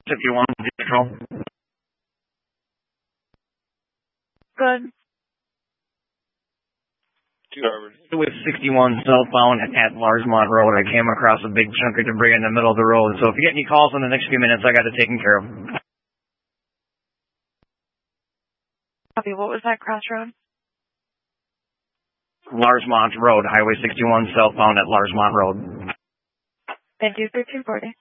51 Control. Good. With 61 southbound at Larchmont Road, I came across a big chunk of debris in the middle of the road. So if you get any calls in the next few minutes, I got it taken care of. Copy. What was that crossroad? Larchmont Road, Highway 61 southbound at Larchmont Road. Thank you, 1340.